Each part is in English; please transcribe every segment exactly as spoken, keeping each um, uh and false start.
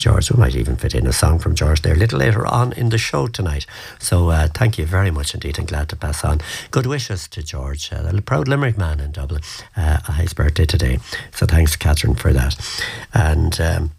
George. We might even fit in a song from George there a little later on in the show tonight. So uh, thank you very much indeed, and glad to pass on good wishes to George, uh, the proud Limerick man in Dublin, uh, on his birthday today. So thanks, Catherine, for that. And um,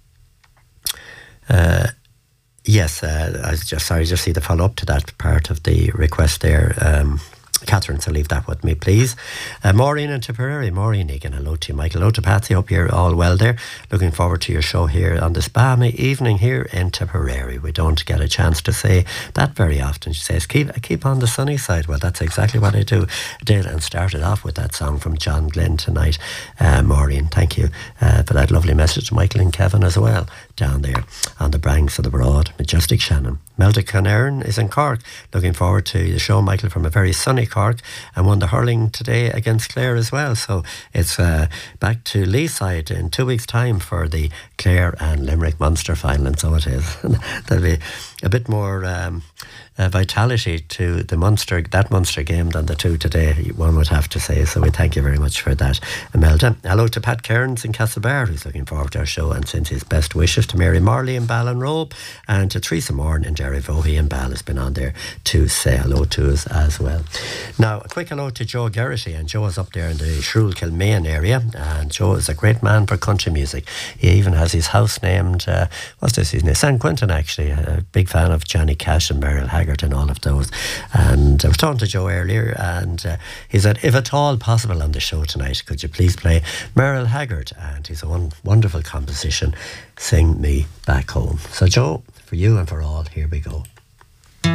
uh, yes, uh, I was just sorry, just see the follow up to that part of the request there. Um, Catherine, so leave that with me, please. Uh, Maureen in Tipperary. Maureen Egan, hello to you, Michael. Hello to Patsy. Hope you're all well there. Looking forward to your show here on this balmy evening here in Tipperary. We don't get a chance to say that very often. She says, keep keep on the sunny side. Well, that's exactly what I do. Did and started off with that song from John Glenn tonight. Uh, Maureen, thank you uh, for that lovely message to Michael and Kevin as well, down there on the banks of the Broad, majestic Shannon. Melda Conern is in Cork. Looking forward to the show, Michael, from a very sunny Cork, and won the hurling today against Clare as well. So it's uh, back to Leeside in two weeks' time for the Clare and Limerick Munster final, and so it is. There'll be a bit more um, uh, vitality to the Munster, that Munster game than the two today, one would have to say. So we thank you very much for that, Imelda. Hello to Pat Cairns in Castlebar, who's looking forward to our show and sends his best wishes to Mary Marley in Ballinrobe, and to Teresa Morn in Jerry Vohey in Ball has been on there to say hello to us as well. Now, a quick hello to Joe Geraghty, and Joe is up there in the Shrule Kilmaine area, and Joe is a great man for country music. He even has his house named, uh, what's this, his name? San Quentin, actually. A big fan of Johnny Cash and Beryl Haggart and all of those. And I was talking to Joe earlier, and uh, he said, if at all possible on the show tonight, could you please play Beryl Haggart and his own wonderful composition, Sing Me Back Home. So Joe, for you and for all, here we go.